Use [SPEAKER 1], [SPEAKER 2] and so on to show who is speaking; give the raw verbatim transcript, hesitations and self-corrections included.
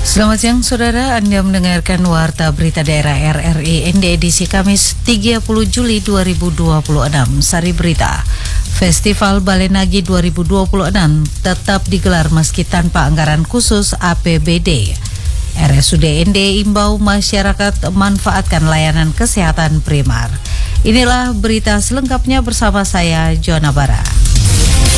[SPEAKER 1] Selamat siang saudara, Anda mendengarkan Warta Berita Daerah R R I N D edisi Kamis tiga puluh Juli dua ribu dua puluh enam. Sari berita, Festival Balenagi dua ribu dua puluh enam tetap digelar meski tanpa anggaran khusus A P B D. R S U D N D imbau masyarakat manfaatkan layanan kesehatan primer. Inilah berita selengkapnya bersama saya, Jona Bara.